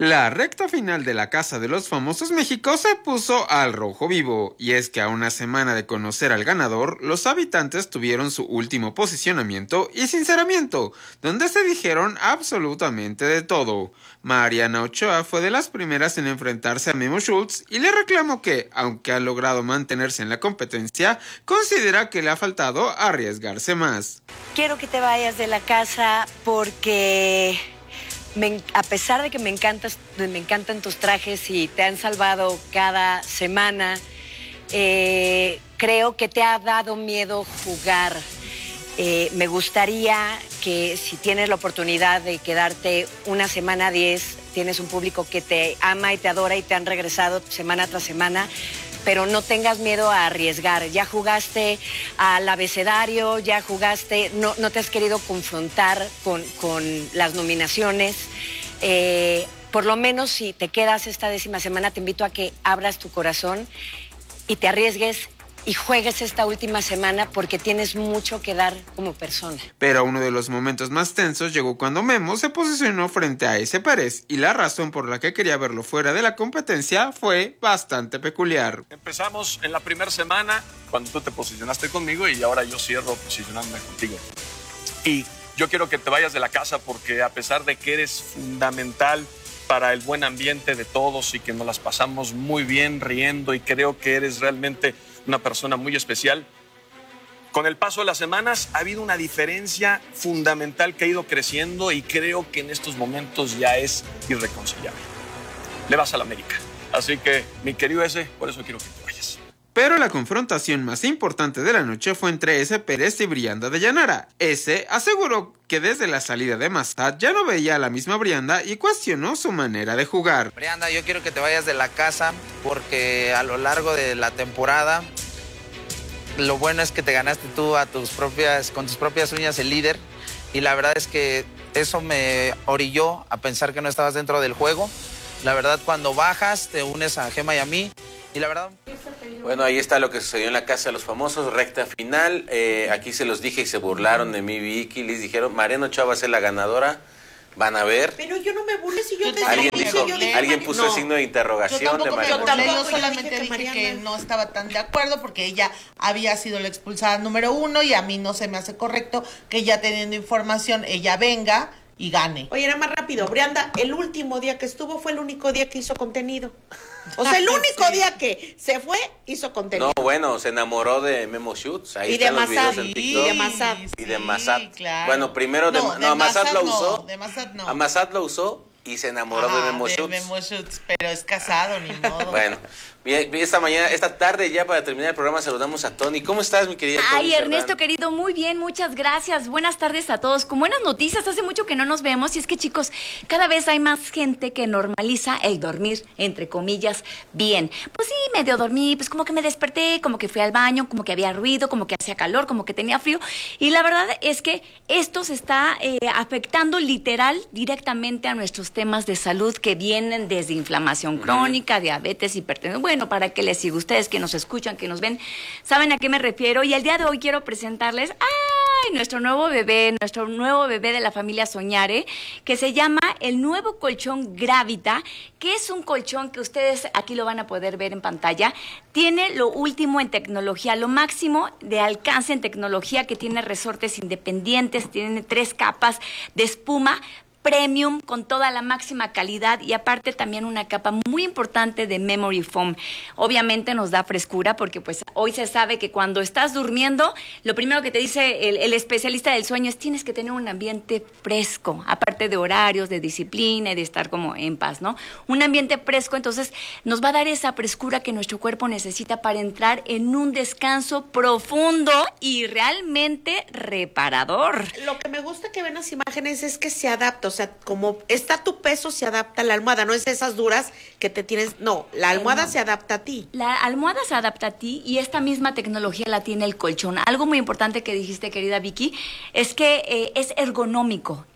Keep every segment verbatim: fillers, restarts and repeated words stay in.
La recta final de La Casa de los Famosos México se puso al rojo vivo, y es que a una semana de conocer al ganador, los habitantes tuvieron su último posicionamiento y sinceramiento, donde se dijeron absolutamente de todo. Mariana Ochoa fue de las primeras en enfrentarse a Memo Schultz y le reclamó que, aunque ha logrado mantenerse en la competencia, considera que le ha faltado arriesgarse más. Quiero que te vayas de la casa porque... Me, a pesar de que me encantas, me encantan tus trajes y te han salvado cada semana, eh, creo que te ha dado miedo jugar. Eh, me gustaría que si tienes la oportunidad de quedarte una semana diez, tienes un público que te ama y te adora y te han regresado semana tras semana, pero no tengas miedo a arriesgar. Ya jugaste al abecedario, ya jugaste, no, no te has querido confrontar con, con las nominaciones. Eh, por lo menos si te quedas esta décima semana, te invito a que abras tu corazón y te arriesgues y juegues esta última semana porque tienes mucho que dar como persona. Pero uno de los momentos más tensos llegó cuando Memo se posicionó frente a ese Pérez, y la razón por la que quería verlo fuera de la competencia fue bastante peculiar. Empezamos en la primera semana cuando tú te posicionaste conmigo y ahora yo cierro posicionándome contigo. Y yo quiero que te vayas de la casa porque a pesar de que eres fundamental para el buen ambiente de todos y que nos las pasamos muy bien riendo y creo que eres realmente una persona muy especial, con el paso de las semanas ha habido una diferencia fundamental que ha ido creciendo y creo que en estos momentos ya es irreconciliable. Le vas a la América. Así que, mi querido ese, por eso quiero que te vayas. Pero la confrontación más importante de la noche fue entre ese Pérez y Brianda de Llanara. Ese aseguró que desde la salida de Massad ya no veía a la misma Brianda y cuestionó su manera de jugar. Brianda, yo quiero que te vayas de la casa porque a lo largo de la temporada lo bueno es que te ganaste tú a tus propias, con tus propias uñas el líder, y la verdad es que eso me orilló a pensar que no estabas dentro del juego. La verdad, cuando bajas te unes a Gema y a mí, y la verdad... Bueno, ahí está lo que sucedió en La Casa de los Famosos, recta final. Eh, aquí se los dije y se burlaron de mí, Vicky. Les dijeron, Mariana Ochoa va a ser la ganadora. Van a ver. Pero yo no me burlé si yo te ¿Alguien, dije, dijo, yo dije, ¿alguien puso no. el signo de interrogación yo tampoco de Mariana me burlé, Ochoa? yo solamente Yo dije dije que que, Mariana... no estaba tan de acuerdo porque ella había sido la expulsada número uno y a mí no se me hace correcto que ya teniendo información ella venga y gane. Oye, era más rápido. Brianda, el último día que estuvo fue el único día que hizo contenido. O sea, el único sí. día que se fue, hizo contenido. No, bueno, se enamoró de Memo Schultz. Ahí y de Massad. Sí, y de Massad. Y de Massad. Sí, claro. Bueno, primero de, no, no, a Massad lo no, usó. De Massad no. A Massad lo usó y se enamoró Ajá, de Memo Schultz. De Memo Schultz, pero es casado, ni modo. Bueno, bien, esta mañana, esta tarde ya para terminar el programa saludamos a Tony. ¿Cómo estás, mi querida Tony? Ay, Ernesto, querido, muy bien, muchas gracias. Buenas tardes a todos. Con buenas noticias, hace mucho que no nos vemos y es que, chicos, cada vez hay más gente que normaliza el dormir, entre comillas, bien. Pues sí, medio dormí, pues como que me desperté, como que fui al baño, como que había ruido, como que hacía calor, como que tenía frío. Y la verdad es que esto se está eh, afectando literal directamente a nuestros temas de salud que vienen desde inflamación crónica, diabetes, hipertensión. Bueno, para que les siga, ustedes que nos escuchan, que nos ven, saben a qué me refiero. Y el día de hoy quiero presentarles ¡ay! Nuestro nuevo bebé, nuestro nuevo bebé de la familia Soñare, que se llama el nuevo colchón Gravita, que es un colchón que ustedes aquí lo van a poder ver en pantalla. Tiene lo último en tecnología, lo máximo de alcance en tecnología, que tiene resortes independientes, tiene tres capas de espuma premium con toda la máxima calidad y aparte también una capa muy importante de memory foam. Obviamente nos da frescura porque pues hoy se sabe que cuando estás durmiendo, lo primero que te dice el, el especialista del sueño es tienes que tener un ambiente fresco, aparte de horarios, de disciplina y de estar como en paz, ¿no? Un ambiente fresco, entonces nos va a dar esa frescura que nuestro cuerpo necesita para entrar en un descanso profundo y realmente reparador. Lo que me gusta que ven las imágenes es que se adapta. O sea, como está tu peso, se adapta a la almohada, no es esas duras que te tienes, no, la almohada no. se adapta a ti. La almohada se adapta a ti y esta misma tecnología la tiene el colchón. Algo muy importante que dijiste, querida Vicky, es que eh, es ergonómico.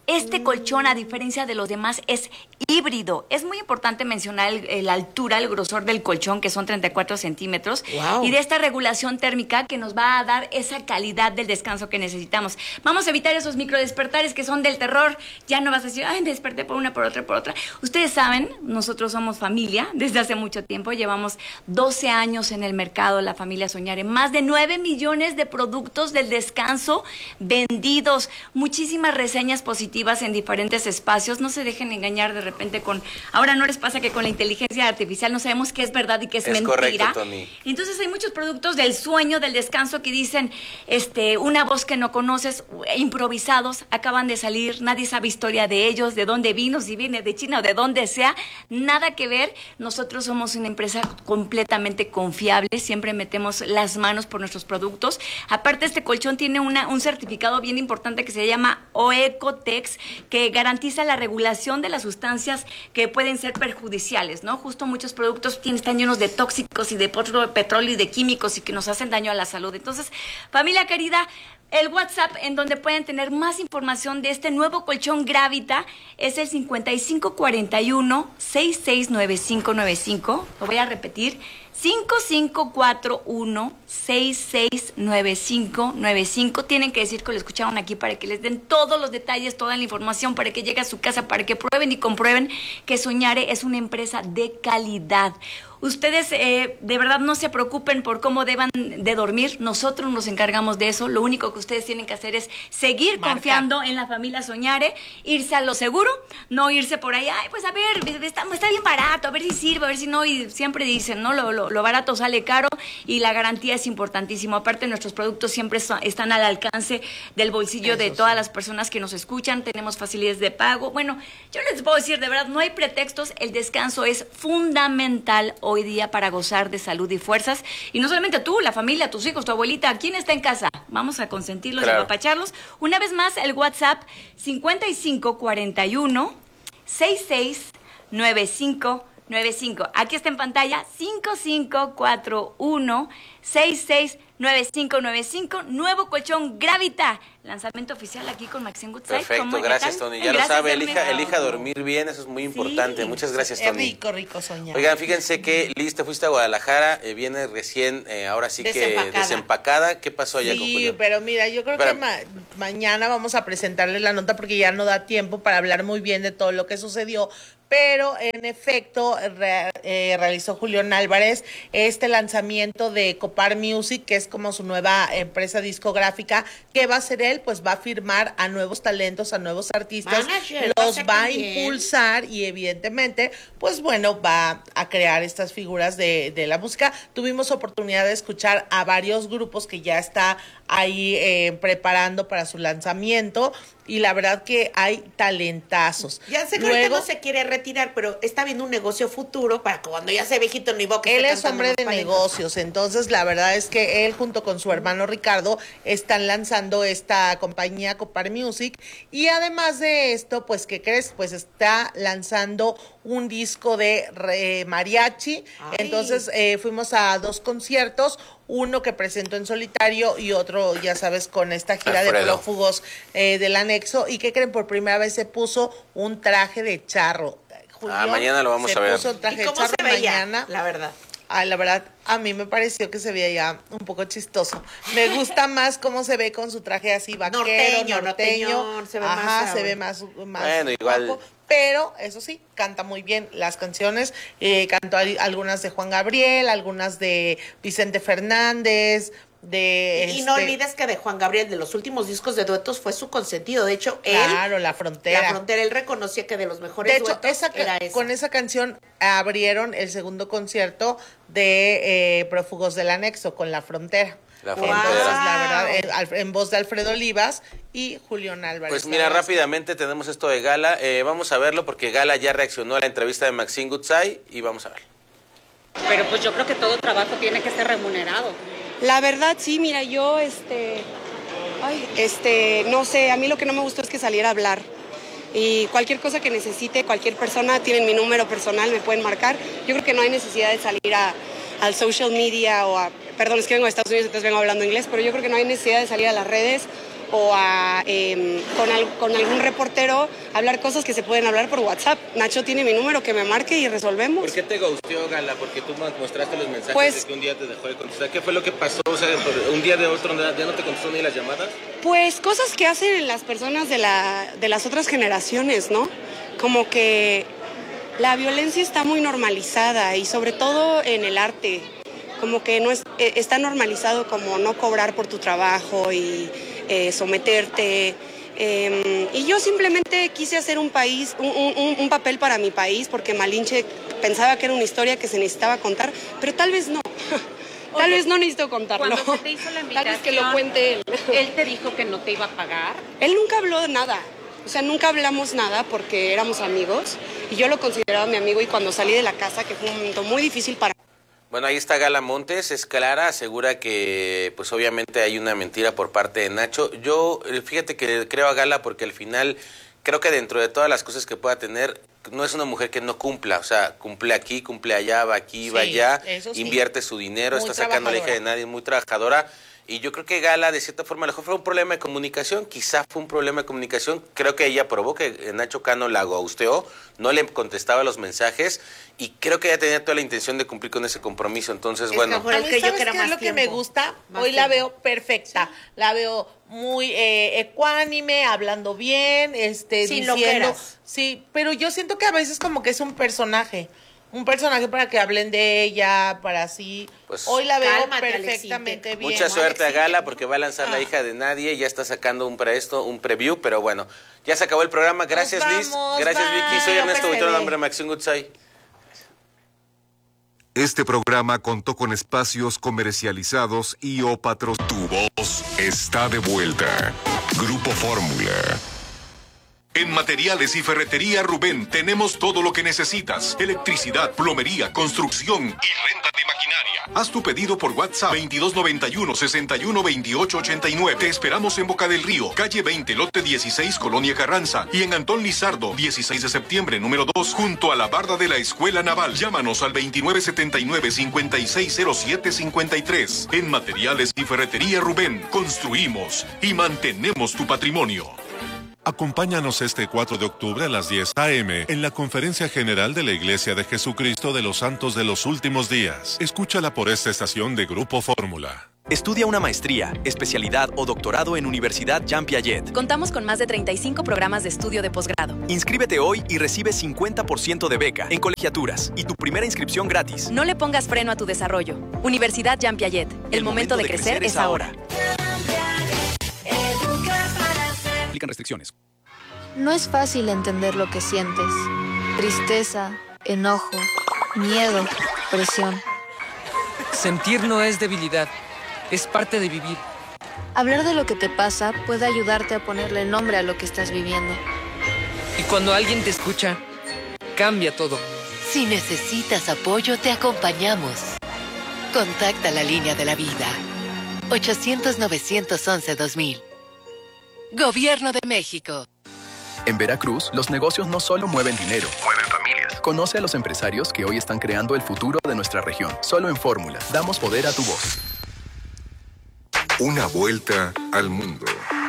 Este colchón, a diferencia de los demás, es híbrido. Es muy importante mencionar el, el altura, el grosor del colchón, que son treinta y cuatro centímetros, Wow. y de esta regulación térmica que nos va a dar esa calidad del descanso que necesitamos. Vamos a evitar esos microdespertares que son del terror. Ya no vas a decir, ay, me desperté por una, por otra, por otra. Ustedes saben, nosotros somos familia desde hace mucho tiempo. Llevamos doce años en el mercado, la familia Soñare. Más de nueve millones de productos del descanso vendidos. Muchísimas reseñas positivas en diferentes espacios. No se dejen engañar de repente con... Ahora no les pasa que con la inteligencia artificial no sabemos qué es verdad y qué es, Es mentira. correcto, Tony. Entonces hay muchos productos del sueño, del descanso, que dicen este, una voz que no conoces, improvisados, acaban de salir, nadie sabe historia de ellos, de dónde vino, si viene de China o de donde sea, nada que ver. Nosotros somos una empresa completamente confiable, siempre metemos las manos por nuestros productos. Aparte, este colchón tiene una, un certificado bien importante que se llama Oecotex, que garantiza la regulación de las sustancias que pueden ser perjudiciales, ¿no? Justo muchos productos tienen, están llenos de tóxicos y de petróleo y de químicos y que nos hacen daño a la salud. Entonces, familia querida, el WhatsApp en donde pueden tener más información de este nuevo colchón Gravita es el cincuenta y cinco cuarenta y uno, sesenta y seis noventa y cinco noventa y cinco. Lo voy a repetir. cinco cinco cuatro uno, seis seis nueve cinco nueve cinco. Tienen que decir que lo escucharon aquí para que les den todos los detalles, toda la información, para que llegue a su casa, para que prueben y comprueben que Soñare es una empresa de calidad. Ustedes eh, de verdad no se preocupen por cómo deban de dormir. Nosotros nos encargamos de eso. Lo único que ustedes tienen que hacer es seguir Marca. confiando en la familia Soñare, irse a lo seguro, no irse por ahí, ay, pues a ver, está, está bien barato, a ver si sirve, a ver si no. Y siempre dicen, ¿no? Lo, lo, lo barato sale caro y la garantía es importantísimo. Aparte, nuestros productos siempre son, están al alcance del bolsillo Eso de sí. todas las personas que nos escuchan. Tenemos facilidades de pago. Bueno, yo les puedo decir, de verdad, no hay pretextos. El descanso es fundamental hoy día para gozar de salud y fuerzas. Y no solamente tú, la familia, tus hijos, tu abuelita, ¿quién está en casa? Vamos a consentirlos Claro. y apapacharlos. Una vez más, el WhatsApp cincuenta y cinco cuarenta y uno, sesenta y seis noventa y cinco noventa y cinco. Aquí está en pantalla, cinco cinco cuatro uno, sesenta y seis noventa y cinco noventa y cinco. Nuevo colchón Gravita. Lanzamiento oficial aquí con Maxine Goodside. Perfecto, gracias, Tony. Ya Gracias, lo sabe, Hermes. elija, elija dormir bien, eso es muy importante. Sí. Muchas gracias, Es Tony. rico, rico soñar. Oigan, fíjense que Liz, te fuiste a Guadalajara, eh, viene recién, eh, ahora sí que Desempacada. desempacada. ¿Qué pasó allá con Sí, Julio? pero mira, yo creo Espera. que ma- mañana vamos a presentarles la nota porque ya no da tiempo para hablar muy bien de todo lo que sucedió. Pero en efecto re- eh, realizó Julián Álvarez este lanzamiento de Copar Music, que es como su nueva empresa discográfica. ¿Qué va a hacer él? Pues va a firmar a nuevos talentos, a nuevos artistas, Manager, va a los ser va a también. impulsar y evidentemente, pues bueno, va a crear estas figuras de, de la música. Tuvimos oportunidad de escuchar a varios grupos que ya está ahí eh, preparando para su lanzamiento y la verdad que hay talentazos. Ya sé que ahorita Luego, no se quiere retirar, pero está viendo un negocio futuro para que cuando ya sea viejito ni boca. él esté es cantando hombre los de palitos. negocios, entonces la verdad es que él junto con su hermano Ricardo están lanzando esta compañía Copar Music y además de esto, pues ¿qué crees? Pues está lanzando un disco de re- mariachi. Ay. Entonces eh, fuimos a dos conciertos, uno que presentó en solitario y otro, ya sabes, con esta gira de Alfredo. prófugos eh, del anexo. ¿Y qué creen? Por primera vez se puso un traje de charro. Julio Ah, mañana lo vamos se a ver. puso un traje ¿Y de cómo charro se veía? mañana. La verdad. Ay, la verdad, a mí me pareció que se veía ya un poco chistoso. Me gusta más cómo se ve con su traje así vaquero, Norteño, norteño. norteñón, se ve Ajá, más, se ah, ve más, más Bueno, igual. guapo. Pero, eso sí, canta muy bien las canciones. Eh, cantó al- algunas de Juan Gabriel, algunas de Vicente Fernández, de... Y no este, olvides que de Juan Gabriel, de los últimos discos de duetos, fue su consentido. De hecho, él, Claro, La Frontera. La Frontera, él reconocía que de los mejores De hecho, duetos esa, ca- era esa. con esa canción abrieron el segundo concierto de eh, Prófugos del Anexo, con La Frontera. La Entonces, Frontera. la verdad, en, al- en voz de Alfredo Olivas y Julián Álvarez. Pues La mira, verdad es que- rápidamente tenemos esto de Gala. Eh, vamos a verlo porque Gala ya reaccionó a la entrevista de Maxine Goodside y vamos a verlo. Pero pues yo creo que todo trabajo tiene que ser remunerado. La verdad, sí, mira, yo, este, ay, este, no sé, a mí lo que no me gustó es que saliera a hablar. Y cualquier cosa que necesite, cualquier persona, tienen mi número personal, me pueden marcar. Yo creo que no hay necesidad de salir a, al social media o a, perdón, es que vengo de Estados Unidos, entonces vengo hablando inglés, pero yo creo que no hay necesidad de salir a las redes o a, eh, con, al, con algún reportero hablar cosas que se pueden hablar por WhatsApp. Nacho tiene mi número, que me marque y resolvemos. ¿Por qué te ghosteó, Gala? Porque tú mostraste los mensajes pues, de que un día te dejó de contestar. ¿Qué fue lo que pasó? O sea, un día de otro ya no te contestó ni las llamadas. Pues cosas que hacen las personas de, la, de las otras generaciones, ¿no? Como que la violencia está muy normalizada y sobre todo en el arte. Como que no es, eh, está normalizado como no cobrar por tu trabajo y eh, someterte. Eh, y yo simplemente quise hacer un país, un, un, un papel para mi país, porque Malinche pensaba que era una historia que se necesitaba contar, pero tal vez no. Tal Oye, vez no necesito contarlo. Cuando se te hizo la invitación, tal vez que lo cuente él. Él te dijo que no te iba a pagar. Él nunca habló de nada. O sea, nunca hablamos nada porque éramos amigos y yo lo consideraba mi amigo, y cuando salí de la casa, que fue un momento muy difícil para... Bueno, ahí está Gala Montes, es clara, asegura que pues obviamente hay una mentira por parte de Nacho. Yo, fíjate que creo a Gala porque al final creo que dentro de todas las cosas que pueda tener, no es una mujer que no cumpla, o sea, cumple aquí, cumple allá, va aquí, va Sí, allá, eso sí. invierte su dinero, Muy está sacando la hija de trabajadora. nadie, muy trabajadora. Y yo creo que Gala, de cierta forma, a lo mejor fue un problema de comunicación, quizá fue un problema de comunicación. Creo que ella probó que Nacho Cano la ghosteó, no le contestaba los mensajes, y creo que ella tenía toda la intención de cumplir con ese compromiso. Entonces, Es bueno. que A mí, que yo ¿sabes quiera qué es más lo que me tiempo? gusta? Más Hoy la tiempo. veo perfecta. La veo muy eh, ecuánime, hablando bien, este, Sin diciendo... loqueras. Sí, pero yo siento que a veces como que es un personaje. Un personaje para que hablen de ella, para así... Pues, Hoy la veo cálmate, perfectamente Alexite. bien. Mucha suerte a Alexite. Gala porque va a lanzar La Ah. hija de nadie, ya está sacando un pre esto, un preview, pero bueno, ya se acabó el programa. Gracias, Nos Liz. vamos, Gracias, bye. Vicky. Soy Ernesto P S D. Buitrón, nombre Maxim Gutsai. Este programa contó con espacios comercializados y o patrocinados. Tu voz está de vuelta. Grupo Fórmula. En Materiales y Ferretería Rubén tenemos todo lo que necesitas. Electricidad, plomería, construcción y renta de maquinaria. Haz tu pedido por WhatsApp veintidós noventa y uno, sesenta y uno, veintiocho ochenta y nueve. Te esperamos en Boca del Río, calle veinte, lote dieciséis, Colonia Carranza. Y en Antón Lizardo, dieciséis de septiembre, número dos, junto a la barda de la Escuela Naval. Llámanos al veintinueve setenta y nueve, cincuenta y seis cero siete cincuenta y tres. En Materiales y Ferretería Rubén, construimos y mantenemos tu patrimonio. Acompáñanos este cuatro de octubre a las diez a eme en la Conferencia General de la Iglesia de Jesucristo de los Santos de los Últimos Días. Escúchala por esta estación de Grupo Fórmula. Estudia una maestría, especialidad o doctorado en Universidad Jean Piaget. Contamos con más de treinta y cinco programas de estudio de posgrado. Inscríbete hoy y recibe cincuenta por ciento de beca en colegiaturas y tu primera inscripción gratis. No le pongas freno a tu desarrollo. Universidad Jean Piaget. El, El momento, momento de, de crecer, crecer es ahora. Aplican restricciones. No es fácil entender lo que sientes. Tristeza, enojo, miedo, presión. Sentir no es debilidad, es parte de vivir. Hablar de lo que te pasa puede ayudarte a ponerle nombre a lo que estás viviendo. Y cuando alguien te escucha, cambia todo. Si necesitas apoyo, te acompañamos. Contacta la línea de la vida. ochocientos, novecientos once, dos mil. Gobierno de México. En Veracruz, los negocios no solo mueven dinero, mueven familias. Conoce a los empresarios que hoy están creando el futuro de nuestra región. Solo en Fórmula, damos poder a tu voz. Una vuelta al mundo.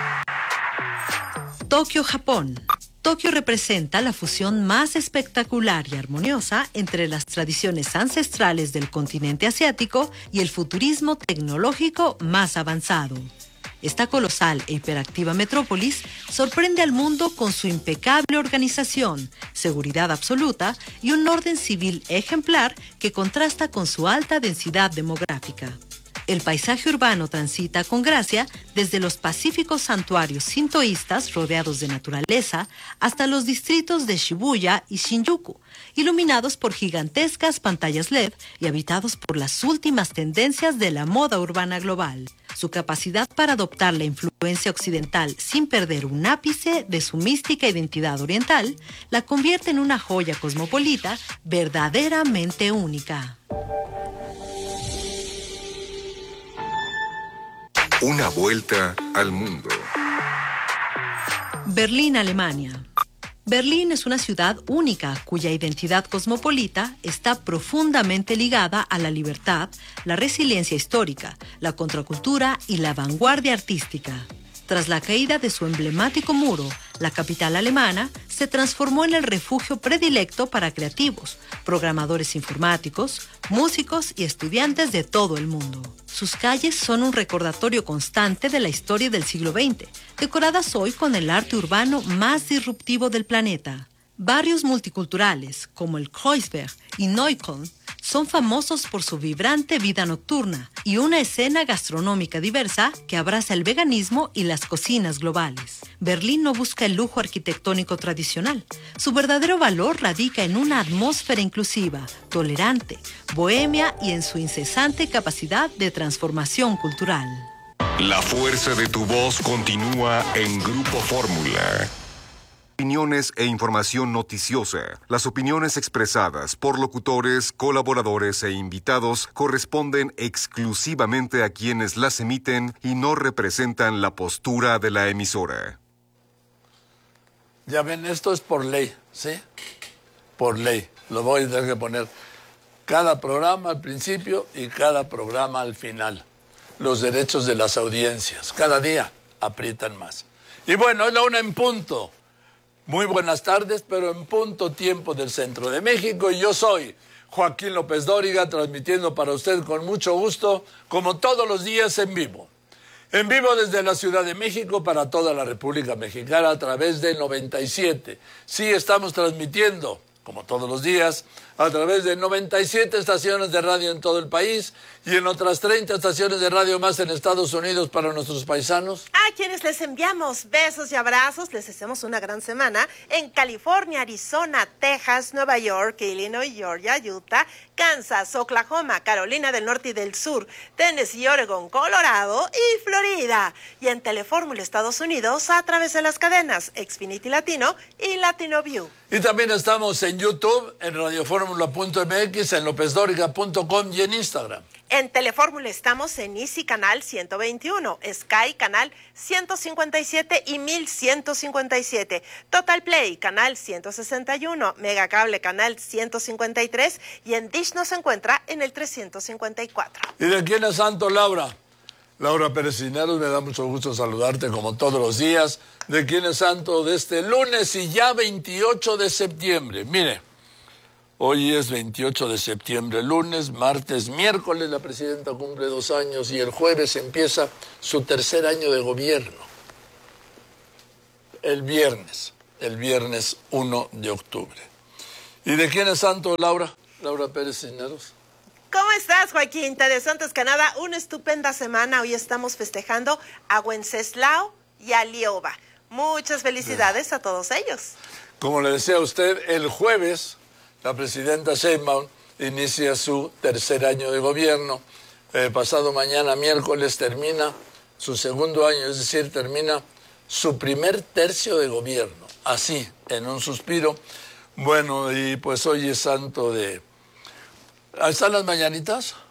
Tokio, Japón. Tokio representa la fusión más espectacular y armoniosa entre las tradiciones ancestrales del continente asiático y el futurismo tecnológico más avanzado. Esta colosal e hiperactiva metrópolis sorprende al mundo con su impecable organización, seguridad absoluta y un orden civil ejemplar que contrasta con su alta densidad demográfica. El paisaje urbano transita con gracia desde los pacíficos santuarios sintoístas rodeados de naturaleza hasta los distritos de Shibuya y Shinjuku, iluminados por gigantescas pantallas L E D y habitados por las últimas tendencias de la moda urbana global. Su capacidad para adoptar la influencia occidental sin perder un ápice de su mística identidad oriental la convierte en una joya cosmopolita verdaderamente única. Una vuelta al mundo. Berlín, Alemania. Berlín es una ciudad única cuya identidad cosmopolita está profundamente ligada a la libertad, la resiliencia histórica, la contracultura y la vanguardia artística. Tras la caída de su emblemático muro, la capital alemana se transformó en el refugio predilecto para creativos, programadores informáticos, músicos y estudiantes de todo el mundo. Sus calles son un recordatorio constante de la historia del siglo veinte, decoradas hoy con el arte urbano más disruptivo del planeta. Barrios multiculturales como el Kreuzberg y Neukölln son famosos por su vibrante vida nocturna y una escena gastronómica diversa que abraza el veganismo y las cocinas globales. Berlín no busca el lujo arquitectónico tradicional. Su verdadero valor radica en una atmósfera inclusiva, tolerante, bohemia y en su incesante capacidad de transformación cultural. La fuerza de tu voz continúa en Grupo Fórmula. Opiniones e información noticiosa. Las opiniones expresadas por locutores, colaboradores e invitados corresponden exclusivamente a quienes las emiten y no representan la postura de la emisora. Ya ven, esto es por ley, ¿sí? Por ley. Lo voy a tener que poner cada programa al principio y cada programa al final. Los derechos de las audiencias. Cada día aprietan más. Y bueno, es la una en punto. Muy buenas tardes, pero en punto tiempo del centro de México. Y yo soy Joaquín López Dóriga, transmitiendo para usted con mucho gusto, como todos los días, en vivo. En vivo desde la Ciudad de México para toda la República Mexicana a través de noventa y siete. Sí, estamos transmitiendo, como todos los días, a través de noventa y siete estaciones de radio en todo el país y en otras treinta estaciones de radio más en Estados Unidos para nuestros paisanos. A quienes les enviamos besos y abrazos, les deseamos una gran semana en California, Arizona, Texas, Nueva York, Illinois, Georgia, Utah, Kansas, Oklahoma, Carolina del Norte y del Sur, Tennessee, Oregon, Colorado y Florida. Y en Telefórmula Estados Unidos a través de las cadenas Xfinity Latino y Latino View. Y también estamos en YouTube, en radioformula punto m x, en lopez dóriga punto com y en Instagram. En Telefórmula estamos en Easy Canal ciento veintiuno, Sky Canal ciento cincuenta y siete y mil ciento cincuenta y siete, Total Play Canal ciento sesenta y uno, Megacable Canal ciento cincuenta y tres y en Dish nos encuentra en el trescientos cincuenta y cuatro. ¿Y de quién es santo, Laura? Laura Pérez Cisneros, me da mucho gusto saludarte como todos los días. ¿De quién es santo de este lunes y ya veintiocho de septiembre? Mire. Hoy es veintiocho de septiembre, lunes, martes, miércoles la presidenta cumple dos años y el jueves empieza su tercer año de gobierno. El viernes, el viernes uno de octubre. ¿Y de quién es santo, Laura? Laura Pérez Cisneros. ¿Cómo estás, Joaquín? Te deseo antes que nada una estupenda semana. Hoy estamos festejando a Wenceslao y a Lioba. Muchas felicidades a todos ellos. Como le decía a usted, el jueves la presidenta Sheinbaum inicia su tercer año de gobierno. Eh, pasado mañana, miércoles, termina su segundo año, es decir, termina su primer tercio de gobierno. Así, en un suspiro. Bueno, y pues hoy es santo de... ¿Están las mañanitas?